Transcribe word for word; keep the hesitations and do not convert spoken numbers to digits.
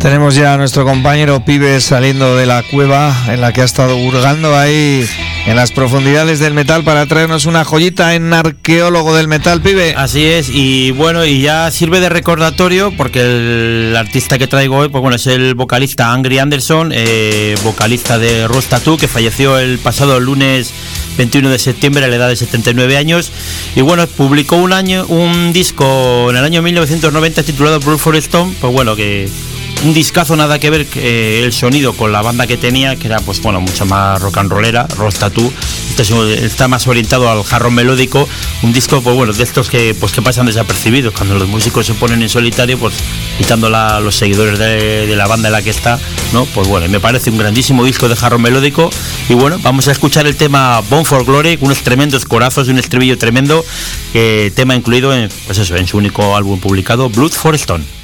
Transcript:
Tenemos ya a nuestro compañero Pibe saliendo de la cueva en la que ha estado hurgando ahí en las profundidades del metal para traernos una joyita en Arqueólogo del Metal, Pibe. Así es, y bueno, y ya sirve de recordatorio porque el artista que traigo hoy, pues bueno, es el vocalista Angry Anderson, eh, vocalista de Rose Tattoo, que falleció el pasado lunes veintiuno de septiembre a la edad de setenta y nueve años. Y bueno, publicó un año un disco en el año mil novecientos noventa titulado Brute for Stone, pues bueno, que un discazo, nada que ver eh, el sonido con la banda que tenía, que era pues bueno, mucho más rock and rollera, Rose Tattoo. Este es, está más orientado al hard rock melódico, un disco pues bueno, de estos que pues que pasan desapercibidos cuando los músicos se ponen en solitario, pues quitando la, los seguidores de, de la banda en la que está, ¿no? Pues bueno, me parece un grandísimo disco de hard rock melódico. Y bueno, vamos a escuchar el tema Bound for Glory, con unos tremendos corazos y un estribillo tremendo, eh, tema incluido en, pues eso, en su único álbum publicado, Blood for Stone.